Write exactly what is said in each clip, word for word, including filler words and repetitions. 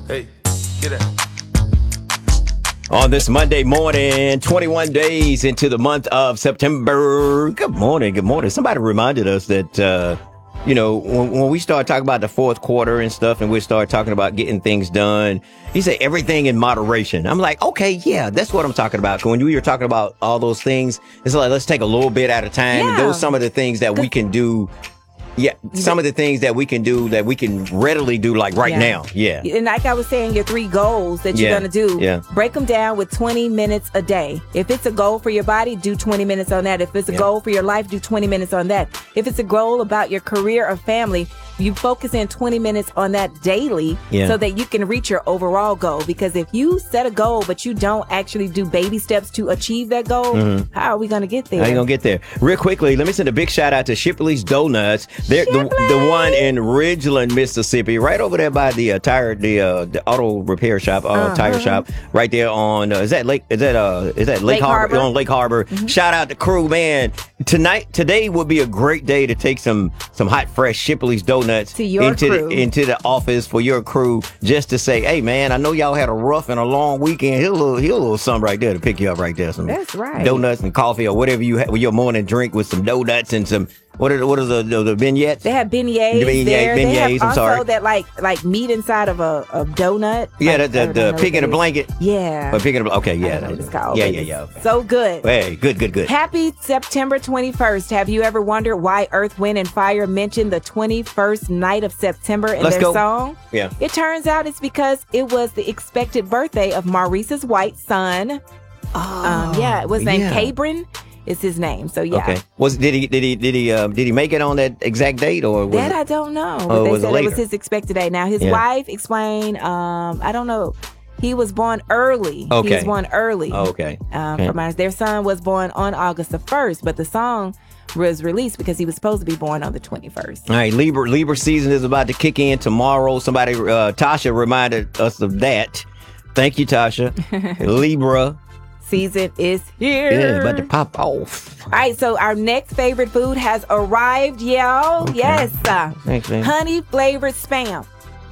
Hey, get it. On this Monday morning, twenty-one days into the month of September. Good morning, good morning. Somebody reminded us that, uh, you know, when, when we start talking about the fourth quarter and stuff, and we start talking about getting things done, he said everything in moderation. I'm like, okay, yeah, that's what I'm talking about. When we were talking about all those things, it's like, let's take a little bit at a time. Yeah. Those are some of the things that we can do. Yeah, some of the things that we can do that we can readily do like right Yeah. now. Yeah. And like I was saying, your three goals that you're Yeah. going to do, Yeah. break them down with twenty minutes a day. If it's a goal for your body, do twenty minutes on that. If it's a Yeah. goal for your life, do twenty minutes on that. If it's a goal about your career or family, you focus in twenty minutes on that daily Yeah. so that you can reach your overall goal. Because if you set a goal, but you don't actually do baby steps to achieve that goal, how are we going to get there? How you gonna get there? Real quickly, let me send a big shout out to Shipley's Donuts. They're the, the one in Ridgeland, Mississippi, right over there by the uh, tire, the uh, the auto repair shop, uh, Uh-huh. tire shop, right there on. Uh, is that Lake? Is that uh? Is that Lake, Lake Harbor? Harbor. On Lake Harbor. Shout out to crew, man. Tonight, today would be a great day to take some some hot, fresh Shipley's Donuts To your into crew. the into the office for your crew, just to say, hey, man, I know y'all had a rough and a long weekend. Here's a little, here's a little something right there to pick you up right there. Some That's right. donuts and coffee or whatever you have with your morning drink with some donuts and some what are the, what are the the, the vignettes? They have beignets The beignet- there. They have beignets, I'm also sorry. that like like meat inside of a, a donut. Yeah, I- the I the, don't the know pig what in a that is. blanket. Yeah. Or pig in a okay, I yeah, don't know what it's called. yeah, but yeah, it's yeah. Okay. So good. Hey, good, good, good. Happy September twenty-first. Have you ever wondered why Earth, Wind, and Fire mentioned the twenty-first night of September in Let's their go. song? Yeah. It turns out it's because it was the expected birthday of Maurice's white son. um, yeah, it was named yeah. Cabrin. Is his name. So yeah. Okay. Was did he did he did he um, did he make it on that exact date or was That it? I don't know. But Oh, it they was said it later. was his expected date. Now his Yeah. wife explained. Um, I don't know. He was born early. He Okay. was born early. Oh, okay. Um, Okay. from ours. Their son was born on August the first, but the song was released because he was supposed to be born on the twenty-first. All right, Libra Libra season is about to kick in tomorrow. Somebody uh, Tasha reminded us of that. Thank you, Tasha. Libra. Season is here. Yeah, about to pop off. All right, so our next favorite food has arrived, y'all. Okay. Yes. Uh, Thanks, man. honey flavored spam.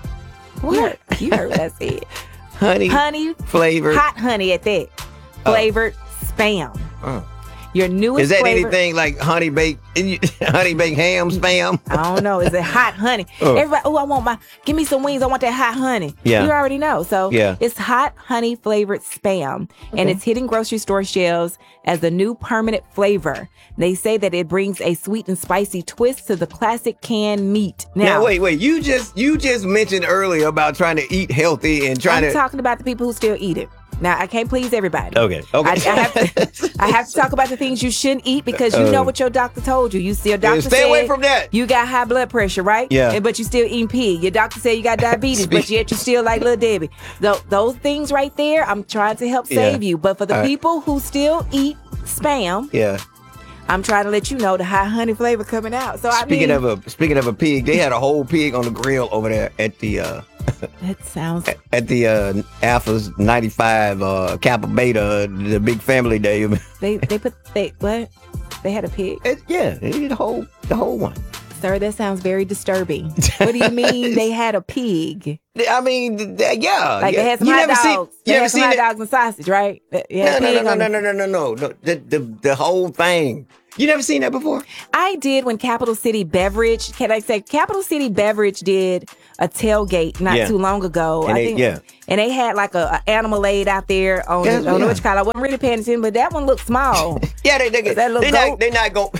What? You heard what I said. Honey, Honey, flavored. hot honey at that. Flavored spam. Oh. Your newest Is that flavor. anything like honey baked honey baked ham spam? I don't know. Is it hot honey? Oh. Everybody, oh, I want my, give me some wings. I want that hot honey. Yeah. You already know. So Yeah. it's hot honey flavored spam. And it's hitting grocery store shelves as the new permanent flavor. They say that it brings a sweet and spicy twist to the classic canned meat. Now, Now, wait, wait. You just you just mentioned earlier about trying to eat healthy and trying I'm to. talking about the people who still eat it. Now, I can't please everybody. Okay, okay. I, I, have to, I have to talk about the things you shouldn't eat because you know Uh. what your doctor told you. You see, your doctor stay away said from that. You got high blood pressure, right? Yeah. And- But you still eating pig. Your doctor said you got diabetes, but yet you still like Little Debbie. Tho- those things right there, I'm trying to help Yeah. save you. But for the All right. people who still eat spam, Yeah. I'm trying to let you know the high honey flavor coming out. So Speaking I mean, of a speaking of a pig, they had a whole pig on the grill over there at the uh, that sounds. at the uh, Alphas ninety-five uh, Kappa Beta, the big family day. They they put they what? They had a pig. It- yeah, they did the whole the whole one. Sir, that sounds very disturbing. What do you mean they had a pig? I mean, th- th- yeah. Like yeah. they had some you hot never dogs. seen, you they never had some seen hot it? dogs and sausage, right? Yeah, No, no, pig no, on no, the- no, no, no, no, no. The, the the whole thing. You never seen that before? I did when Capital City Beverage, can I say Capital City Beverage did a tailgate not Yeah. too long ago. And I they- think, yeah. And they had like a, a animal laid out there on Yeah, the, on yeah. which color. I wasn't really paying attention, but that one looked small. Yeah, they they Is that a little they not goat? they not go.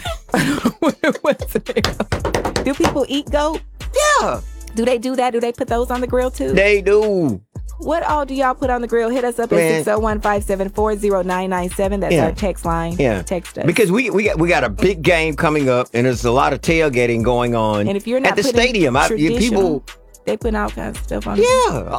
What's it? Do people eat goat? Yeah, Do they do that? Do they put those on the grill too? they do. What all do y'all put on the grill? Hit us up at Man. six oh one, five seven four, oh nine nine seven. That's Yeah. our text line. Yeah, Text us. because we we got we got a big game coming up, and there's a lot of tailgating going on. And if you're not at the putting stadium, I, you- traditional- people. they put all kinds of stuff on. Yeah,